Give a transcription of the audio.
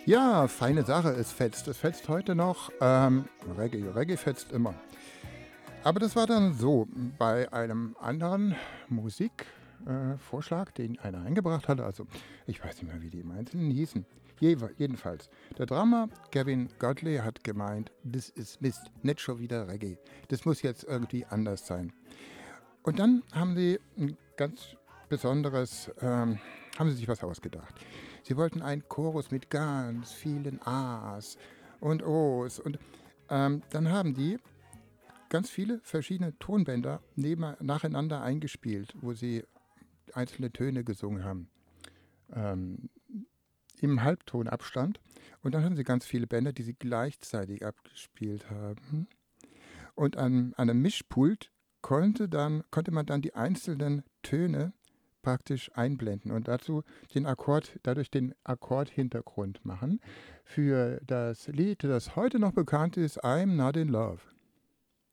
Ja, feine Sache, es fetzt. Es fetzt heute noch. Reggae fetzt immer. Aber das war dann so, bei einem anderen Musikvorschlag, Vorschlag, den einer eingebracht hatte, also ich weiß nicht mehr, wie die im Einzelnen hießen. Jedenfalls, der Drummer Gavin Godley hat gemeint, das ist Mist, nicht schon wieder Reggae. Das muss jetzt irgendwie anders sein. Und dann haben sie ein ganz besonderes, haben sie sich was ausgedacht. Sie wollten einen Chorus mit ganz vielen A's und O's. Und dann haben die ganz viele verschiedene Tonbänder nacheinander eingespielt, wo sie einzelne Töne gesungen haben. Ähm, Im Halbtonabstand. Und dann haben sie ganz viele Bänder, die sie gleichzeitig abgespielt haben. Und an einem Mischpult konnte man dann die einzelnen Töne praktisch einblenden und dadurch den Akkordhintergrund machen für das Lied, das heute noch bekannt ist, I'm Not in Love.